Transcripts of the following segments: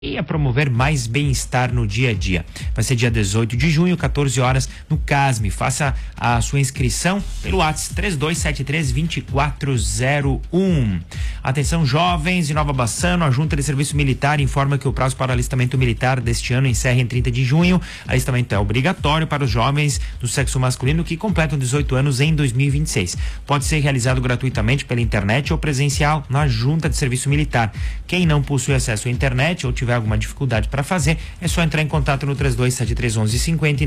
e a promover mais bem-estar no dia a dia. Vai ser dia 18 de junho, 14 horas, no CASME. Faça a sua inscrição pelo WhatsApp 3273-2401. Atenção, jovens de Nova Bassano, a Junta de Serviço Militar informa que o prazo para alistamento militar deste ano encerra em 30 de junho. Alistamento é obrigatório para os jovens do sexo masculino que completam 18 anos em 2026. Pode ser realizado gratuitamente pela internet ou presencial na Junta de Serviço Militar. Quem não possui acesso à internet ou tiver alguma dificuldade para fazer, é só entrar em contato no 32731150 e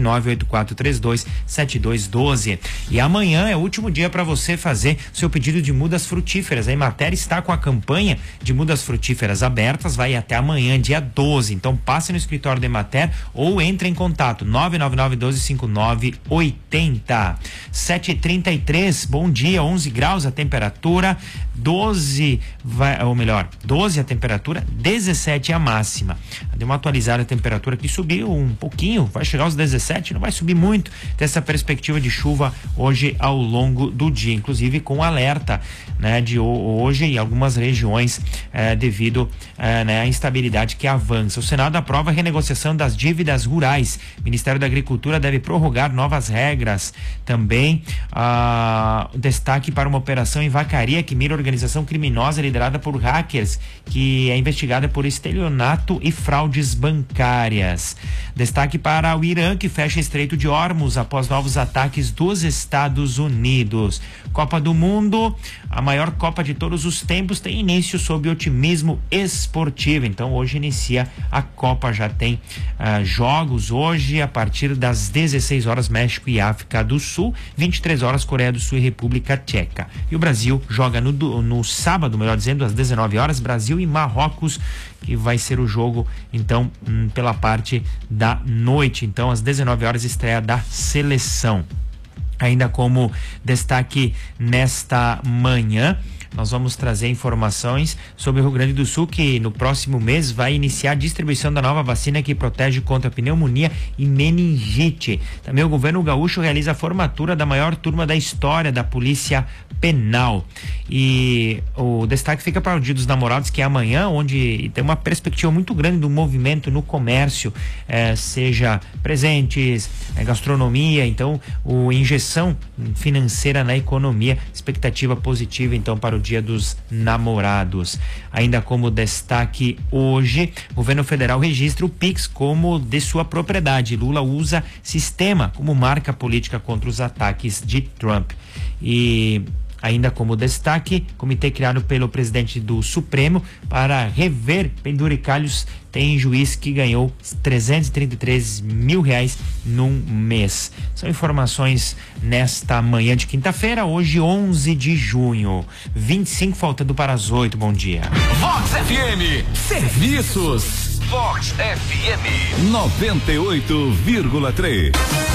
984327212. E amanhã é o último dia para você fazer seu pedido de mudas frutíferas. A Emater está com a campanha de mudas frutíferas abertas, vai até amanhã, dia 12. Então passe no escritório da Emater ou entre em contato 999-1259-80. 7h33, bom dia, 11 graus a temperatura, 12 a temperatura, 17 a máxima. Deu uma atualizada a temperatura que subiu um pouquinho, vai chegar aos 17, não vai subir muito. Tem essa perspectiva de chuva hoje ao longo do dia, inclusive com alerta, né, de hoje em algumas regiões devido à instabilidade que avança. O Senado aprova a renegociação das dívidas rurais. O Ministério da Agricultura deve prorrogar novas regras. Também destaque para uma operação em Vacaria que mira organização criminosa liderada por hackers, que é investigada por estelionato e fraudes bancárias. Destaque para o Irã, que fecha Estreito de Hormuz após novos ataques dos Estados Unidos. Copa do Mundo, a maior Copa de todos os tempos, tem início sob otimismo esportivo. Então hoje inicia a Copa, já tem jogos hoje a partir das 16 horas, México e África do Sul, 23 horas, Coreia do Sul e República Tcheca. E o Brasil joga no sábado, melhor dizendo, às 19 horas, Brasil e Marrocos, que vai ser o jogo, então, pela parte da noite. Então, às 19 horas, estreia da seleção. Ainda como destaque nesta manhã, nós vamos trazer informações sobre o Rio Grande do Sul, que no próximo mês vai iniciar a distribuição da nova vacina que protege contra pneumonia e meningite. Também o governo gaúcho realiza a formatura da maior turma da história da Polícia Penal. E o destaque fica para o Dia dos Namorados, que é amanhã, onde tem uma perspectiva muito grande do movimento no comércio, seja presentes, gastronomia, então injeção financeira na economia, expectativa positiva então para o Dia dos Namorados. Ainda como destaque hoje, o governo federal registra o Pix como de sua propriedade. Lula usa sistema como marca política contra os ataques de Trump. E ainda como destaque, comitê criado pelo presidente do Supremo para rever penduricalhos tem juiz que ganhou R$333 mil num mês. São informações nesta manhã de quinta-feira, hoje 11 de junho, 25 faltando para as 8. Bom dia. Vox FM, serviços. Vox FM 98,3.